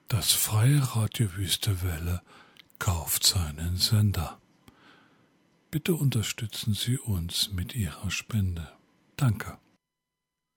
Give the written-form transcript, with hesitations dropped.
Das Freie Radio Wüstewelle kauft seinen Sender. Bitte unterstützen Sie uns mit Ihrer Spende. Danke.